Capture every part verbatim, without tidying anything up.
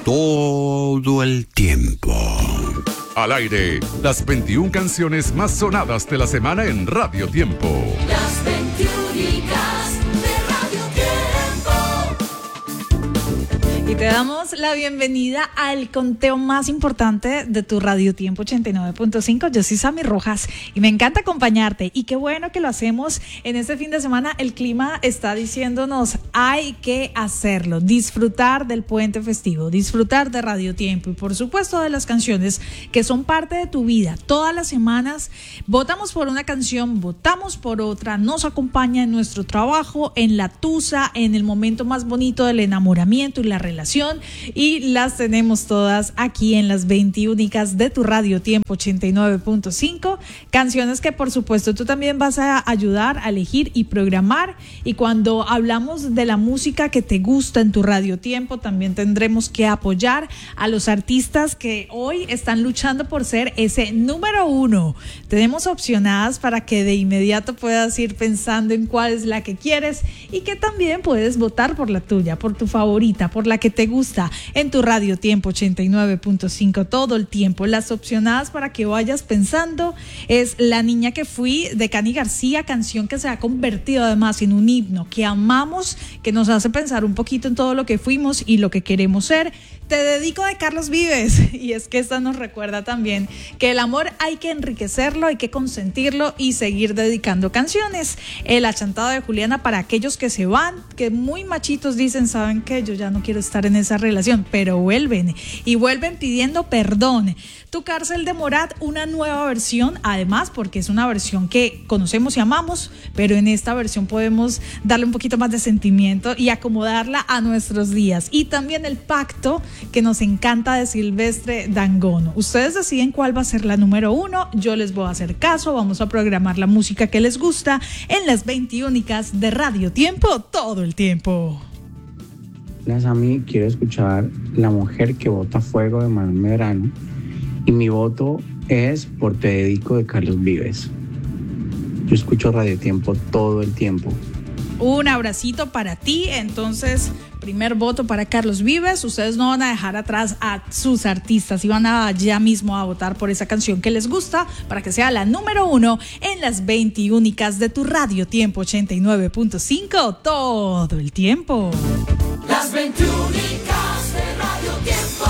todo el tiempo. Al aire, las veintiuna canciones más sonadas de la semana en Radio Tiempo. Las veintiúnicas de Radio Tiempo. Y te damos la bienvenida al conteo más importante de tu Radio Tiempo ochenta y nueve punto cinco. Yo soy Sammy Rojas y me encanta acompañarte. Y qué bueno que lo hacemos en este fin de semana. El clima está diciéndonos, hay que hacerlo. Disfrutar del puente festivo, disfrutar de Radio Tiempo y por supuesto de las canciones que son parte de tu vida. Todas las semanas votamos por una canción, votamos por otra, nos acompaña en nuestro trabajo, en la tusa, en el momento más bonito del enamoramiento y la relación. Y las tenemos todas aquí en las veintiúnicas de tu Radio Tiempo ochenta y nueve punto cinco. Canciones que por supuesto tú también vas a ayudar a elegir y programar. Y cuando hablamos de la música que te gusta en tu Radio Tiempo, también tendremos que apoyar a los artistas que hoy están luchando por ser ese número uno. Tenemos opcionadas para que de inmediato puedas ir pensando en cuál es la que quieres y que también puedes votar por la tuya, por tu favorita, por la que te gusta en tu Radio Tiempo ochenta y nueve punto cinco todo el tiempo. Las opcionadas para que vayas pensando es La Niña que Fui de Cani García, canción que se ha convertido además en un himno que amamos, que nos hace pensar un poquito en todo lo que fuimos y lo que queremos ser. Te dedico de Carlos Vives, y es que esta nos recuerda también que el amor hay que enriquecerlo, hay que consentirlo y seguir dedicando canciones. El achantado de Juliana para aquellos que se van, que muy machitos dicen, ¿saben qué? Yo ya no quiero estar en esa relación, pero vuelven y vuelven pidiendo perdón. Tu Cárcel de Morat, una nueva versión, además porque es una versión que conocemos y amamos, pero en esta versión podemos darle un poquito más de sentimiento y acomodarla a nuestros días. Y también El Pacto, que nos encanta, de Silvestre Dangond. Ustedes deciden cuál va a ser la número uno, yo les voy a hacer caso, vamos a programar la música que les gusta en las veintiúnicas de Radio Tiempo todo el tiempo. Hola Sammy, quiero escuchar La Mujer que Bota Fuego de Manuel Medrano y mi voto es por Te Dedico de Carlos Vives. Yo escucho Radio Tiempo todo el tiempo. Un abracito para ti. Entonces, primer voto para Carlos Vives. Ustedes no van a dejar atrás a sus artistas y van a ya mismo a votar por esa canción que les gusta para que sea la número uno en las veintiúnicas de tu Radio Tiempo ochenta y nueve punto cinco todo el tiempo. Las veintiúnicas de Radio Tiempo.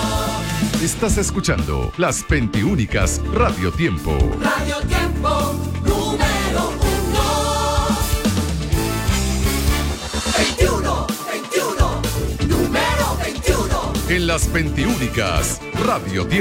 Estás escuchando las veintiúnicas Radio Tiempo. Radio Tiempo, número uno. veintiuno, veintiuno, número veintiuno. En las veintiúnicas Radio Tiempo.